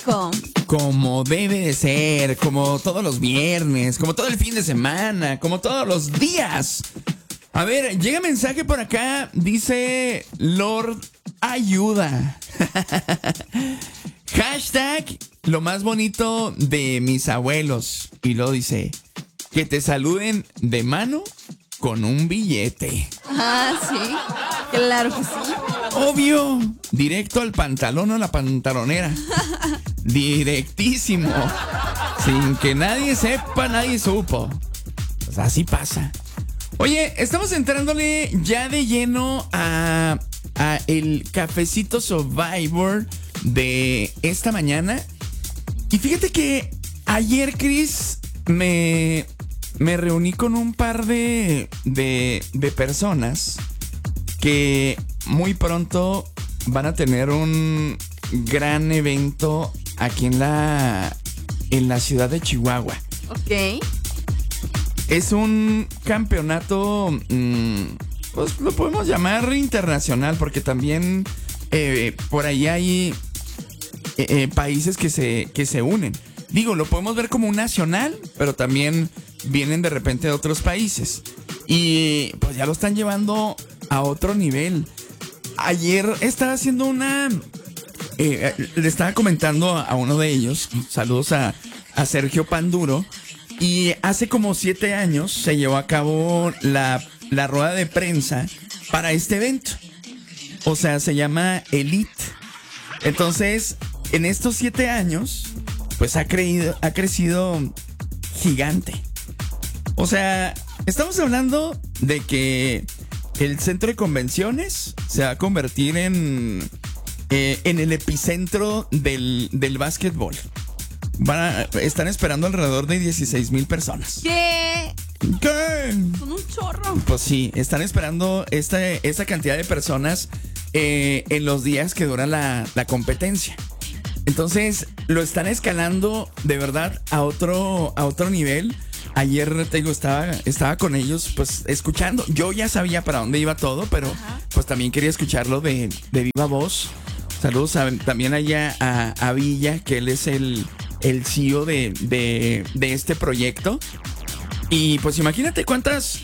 hijo. Como debe de ser, como todos los viernes, como todo el fin de semana, como todos los días. A ver, llega mensaje por acá, dice Lord Ayuda. Hashtag lo más bonito de mis abuelos. Y luego dice, que te saluden de mano con un billete. Ah, sí, claro que sí. Obvio, directo al pantalón o la pantalonera. Directísimo. Sin que nadie sepa, nadie supo. Pues así pasa. Oye, estamos entrándole ya de lleno a el cafecito Survivor de esta mañana. Y fíjate que ayer, Chris, me reuní con un par de personas que muy pronto van a tener un gran evento aquí en la ciudad de Chihuahua. Ok. Es un campeonato, pues lo podemos llamar internacional, porque también por ahí hay países que se unen. Digo, lo podemos ver como un nacional, pero también vienen de repente de otros países. Y pues ya lo están llevando a otro nivel. Ayer estaba haciendo le estaba comentando a uno de ellos, saludos a Sergio Panduro, y hace como 7 años se llevó a cabo la rueda de prensa para este evento. O sea, se llama Elite. Entonces, en estos 7 años, pues ha crecido gigante. O sea, estamos hablando de que el centro de convenciones se va a convertir en el epicentro del básquetbol. Están esperando alrededor de 16,000 personas. ¿Qué? Son un chorro. Pues sí, están esperando esta cantidad de personas en los días que dura la competencia. Entonces, lo están escalando de verdad a otro nivel. Ayer, te digo, estaba con ellos, pues, escuchando. Yo ya sabía para dónde iba todo, pero pues también quería escucharlo de viva voz. Saludos también allá a Villa, que él es el CEO de este proyecto. Y pues imagínate cuántos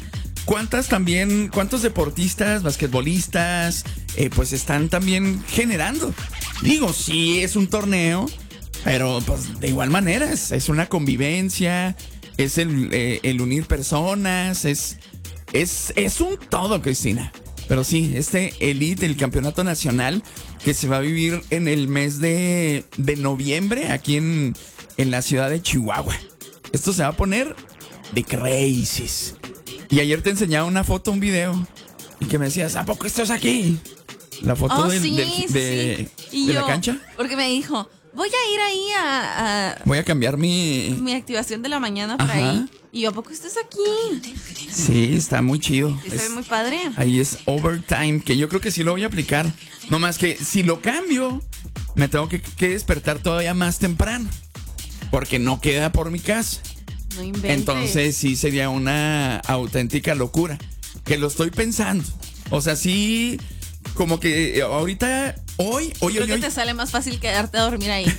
deportistas, basquetbolistas, pues están también generando. Digo, sí es un torneo, pero pues de igual manera es una convivencia, es el unir personas, es un todo, Cristina. Pero sí, este Elite, el campeonato nacional, que se va a vivir en el mes de noviembre aquí en la ciudad de Chihuahua. Esto se va a poner de crazies. Y ayer te enseñaba una foto, un video, y que me decías, ¿a poco estás aquí? La foto de la cancha. Porque me dijo, voy a ir ahí voy a cambiar mi activación de la mañana para ahí. Y yo, ¿a poco estás aquí? Sí, está muy chido. Se ve muy padre. Ahí es overtime, que yo creo que sí lo voy a aplicar. No más que si lo cambio, me tengo que despertar todavía más temprano, porque no queda por mi casa. No inventes. Entonces sí sería una auténtica locura, que lo estoy pensando. O sea, sí, como que ahorita, hoy creo que te sale más fácil quedarte a dormir ahí.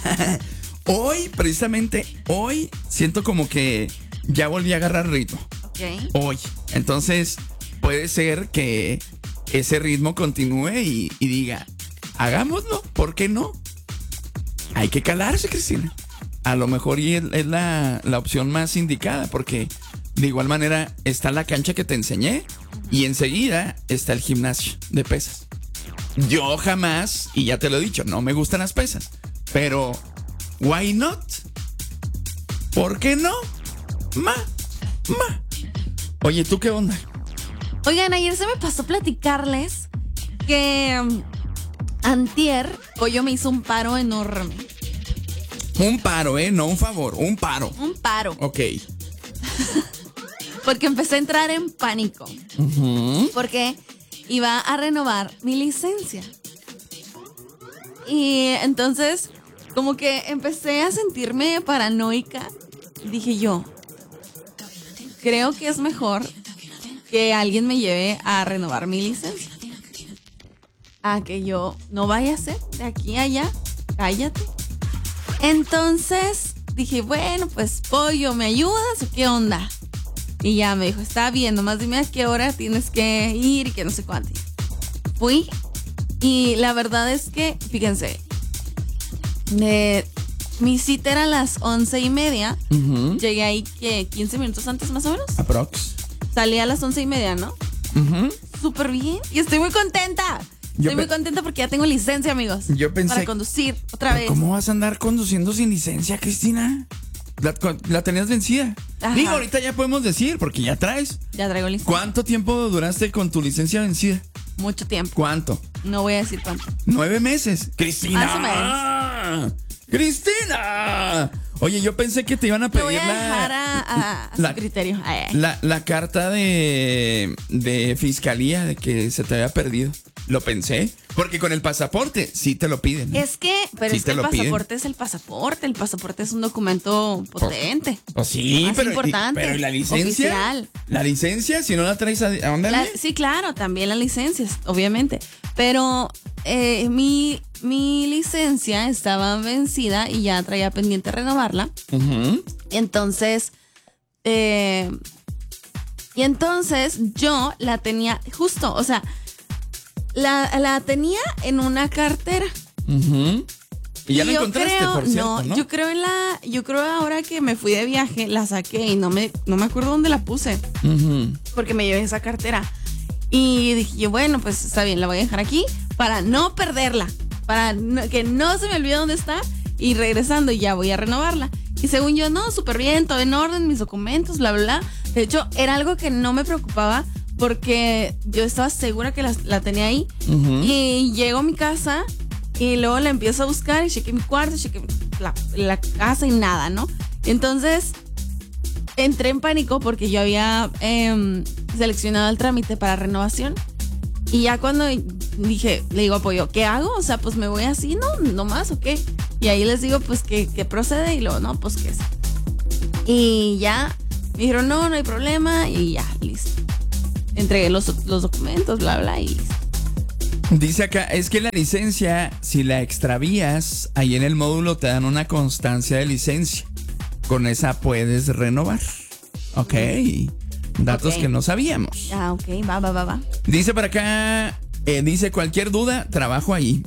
Precisamente hoy, siento como que ya volví a agarrar ritmo. Okay. Hoy. Entonces, puede ser que ese ritmo continúe y diga, hagámoslo, ¿por qué no? Hay que calarse, Cristina. A lo mejor y es la opción más indicada, porque de igual manera está la cancha que te enseñé y enseguida está el gimnasio de pesas. Yo jamás, y ya te lo he dicho, no me gustan las pesas, pero why not? ¿Por qué no? Oye, ¿tú qué onda? Oigan, ayer se me pasó platicarles que antier Pollo me hizo un paro enorme. Un paro, no un favor, un paro. Un paro. Ok. Porque empecé a entrar en pánico. Porque iba a renovar mi licencia. Y entonces, como que empecé a sentirme paranoica. Dije yo, creo que es mejor que alguien me lleve a renovar mi licencia. A que yo no vaya a ser de aquí a allá. Cállate. Entonces dije, bueno, pues pollo, ¿me ayudas o qué onda? Y ya me dijo, está bien, nomás dime a qué hora tienes que ir y que no sé cuánto. Fui y la verdad es que, fíjense, mi cita era a las 11:30. Uh-huh. Llegué ahí, ¿qué? 15 minutos antes más o menos. Aprox. Salí a las 11:30, ¿no? Uh-huh. Súper bien. Y estoy muy contenta. Estoy muy contenta porque ya tengo licencia, amigos. Yo pensé... Para conducir otra vez. ¿Cómo vas a andar conduciendo sin licencia, Cristina? La tenías vencida. Ajá. Digo, ahorita ya podemos decir, porque ya traes. Ya traigo licencia. ¿Cuánto tiempo duraste con tu licencia vencida? Mucho tiempo. ¿Cuánto? No voy a decir cuánto. 9 meses. ¡Cristina! Más o menos. ¡Cristina! Oye, yo pensé que te iban a pedir Lo voy a dejar a su criterio. La carta de fiscalía de que se te había perdido. Lo pensé. Porque con el pasaporte sí te lo piden. Es que, pero Sí es que te el lo piden. pasaporte es el pasaporte. El pasaporte es un documento potente. Pues sí, Más importante. pero ¿y la licencia? Oficial. La licencia, si no la traes a dónde. Sí, claro, también las licencias, obviamente. Pero mi licencia estaba vencida y ya traía pendiente renovarla. Uh-huh. Entonces, yo la tenía justo, o sea, la tenía en una cartera. Uh-huh. Y ya la yo encontraste, creo, por cierto, ¿no? Yo creo ahora que me fui de viaje, la saqué y no me acuerdo dónde la puse. Uh-huh. Porque me llevé esa cartera. Y dije yo, bueno, pues está bien, la voy a dejar aquí para no perderla, que no se me olvide dónde está, y regresando ya voy a renovarla. Y según yo, no, súper bien, todo en orden, mis documentos, bla, bla, bla. De hecho, era algo que no me preocupaba porque yo estaba segura que la tenía ahí. Uh-huh. Y llego a mi casa y luego la empiezo a buscar y chequé mi cuarto, chequé la casa y nada, ¿no? Entonces entré en pánico porque yo había seleccionado el trámite para renovación. Y ya cuando dije, le digo a Pollo, ¿qué hago? O sea, pues me voy así, ¿no más o qué? Y ahí les digo, pues, que procede. Y luego, no, pues, que es. Y ya me dijeron, no hay problema. Y ya, listo. Entregué los documentos, bla, bla, y listo. Dice acá, es que la licencia, si la extravías, ahí en el módulo te dan una constancia de licencia. Con esa puedes renovar. Ok. Datos Ok. que no sabíamos. Ah, ok, va. Dice por acá, dice cualquier duda, trabajo ahí.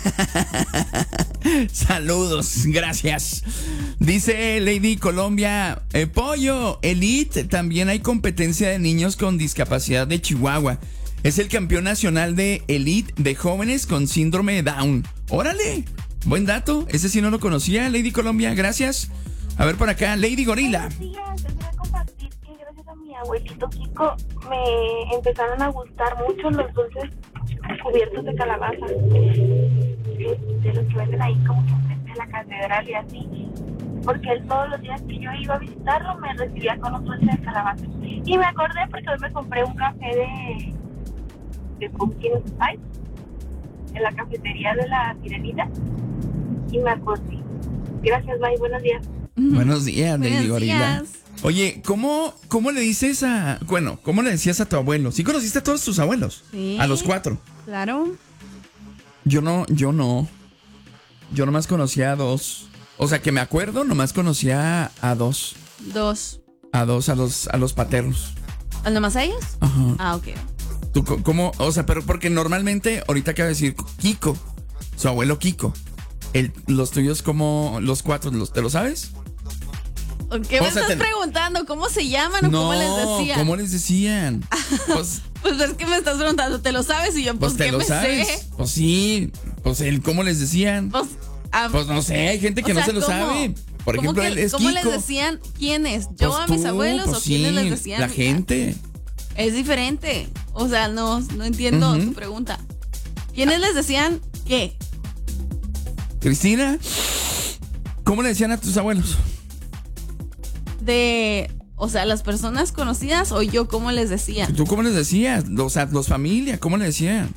Saludos, gracias. Dice Lady Colombia, Pollo, Elite, también hay competencia de niños con discapacidad de Chihuahua. Es el campeón nacional de Elite de jóvenes con síndrome de Down. Órale, buen dato, ese sí no lo conocía, Lady Colombia, gracias. A ver por acá, Lady Gorila. Buenos días, les voy a compartir que gracias a mi abuelito Kiko me empezaron a gustar mucho los dulces cubiertos de calabaza, de los que venden ahí como que enfrente de la catedral y así, porque él todos los días que yo iba a visitarlo me recibía con un dulce de calabaza. Y me acordé porque hoy me compré un café de pumpkin spice en la cafetería de la Sirenita y me acordé. Gracias, May, buenos días. Buenos días, Lady Buenos Gorila. días. Oye, ¿cómo le dices cómo le decías a tu abuelo? ¿Sí conociste a todos tus abuelos? Sí. A los 4. Claro. Yo no. Yo nomás conocía a 2. O sea, que me acuerdo, nomás conocía a 2. 2. A los paternos. ¿Nomás a ellos? Ajá. Ah, ok. ¿Tú cómo? O sea, pero porque normalmente, ahorita acaba de decir Kiko, su abuelo Kiko. Los tuyos, como los 4, ¿te lo sabes? ¿Qué me O sea, estás preguntando? ¿Cómo se llaman o cómo les decían? ¿Cómo les decían? Pues Pues es que me estás preguntando, ¿te lo sabes? Y yo, pues, te ¿qué lo me sabes. sé? Pues sí. Pues ¿cómo les decían? Pues, Pues no sé, hay gente que no se lo sabe. Por ejemplo, él es ¿cómo Kiko. les decían quiénes? ¿Yo Pues a mis tú, abuelos pues o quiénes sí, les decían? la gente. Es diferente. O sea, no entiendo Ujú. tu pregunta. ¿Quiénes les decían qué? Cristina, ¿cómo le decían a tus abuelos? O sea, las personas conocidas o yo cómo les decía. ¿Tú cómo les decías? Los familia, ¿cómo le decían?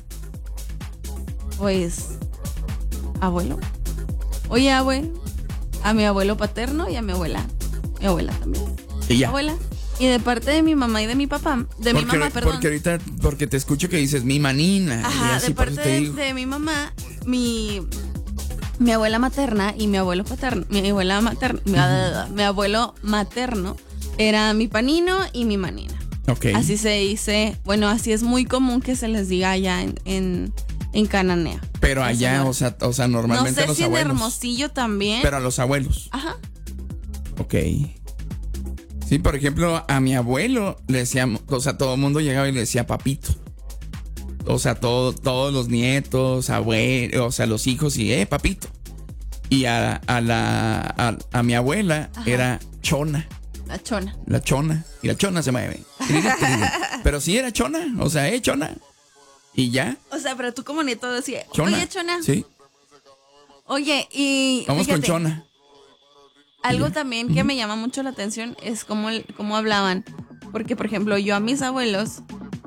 Pues, abuelo. Oye, a mi abuelo paterno y a mi abuela. Mi abuela también. Y ya. Abuela. Y de parte de mi mamá y de mi papá. De mi mamá, perdón. Porque ahorita, porque te escucho que dices mi manina. y Ajá, así, de por eso parte te digo. de mi mamá, mi mi abuela materna y mi abuelo paterno. Mi abuelo materno era mi panino y mi manina. Ok. Así se dice, bueno, así es muy común que se les diga allá en Cananea. Pero allá, o sea, normalmente no sé a los si abuelos. en Hermosillo también. Pero a los abuelos. Ajá. Ok. Sí, por ejemplo, a mi abuelo le decíamos, o sea, todo el mundo llegaba y le decía papito. O sea, todos los nietos, abuelos, o sea, los hijos y papito. Y a mi abuela era chona. La chona. La chona. Y la chona se mueve. Pero sí era chona, o sea, chona. Y ya. O sea, pero tú como nieto decías, Chona. oye, chona. Sí. Oye, y Vamos fíjate, con chona. algo también que me llama mucho la atención es cómo hablaban. Porque, por ejemplo, yo a mis abuelos,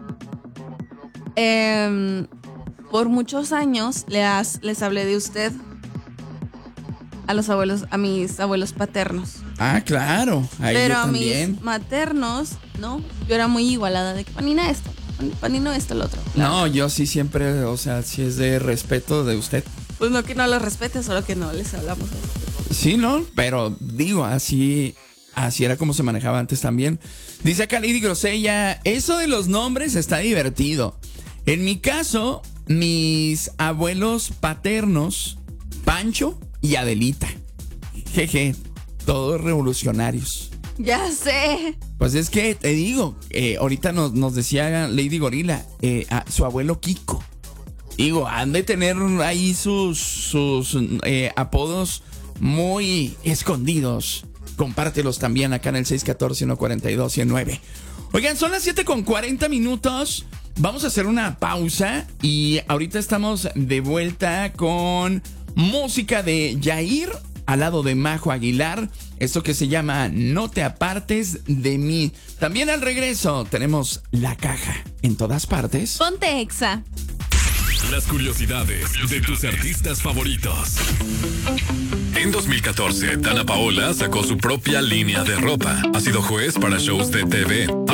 por muchos años les hablé de usted. A mis abuelos paternos. Ah, claro. Ahí Pero yo a también. mis maternos, no. Yo era muy igualada de que panina esto, panino esto, lo otro. No, yo sí siempre, o sea, sí es de respeto de usted. Pues no que no los respete, solo que no les hablamos. Sí, ¿no? Pero digo, así era como se manejaba antes también. Dice acá Lady Grosella, eso de los nombres está divertido. En mi caso, mis abuelos paternos, Pancho y Adelita. Jeje, todos revolucionarios. Ya sé. Pues es que te digo, ahorita nos decía Lady Gorila, su abuelo Kiko. Digo, han de tener ahí sus apodos muy escondidos. Compártelos también acá en el 614-142-109. Oigan, son las 7:40. Vamos a hacer una pausa y ahorita estamos de vuelta con música de Yair al lado de Majo Aguilar. Esto que se llama No te apartes de mí. También al regreso tenemos La Caja en todas partes. Ponte Exa. Las curiosidades de tus artistas favoritos. En 2014, Dana Paola sacó su propia línea de ropa. Ha sido juez para shows de TV.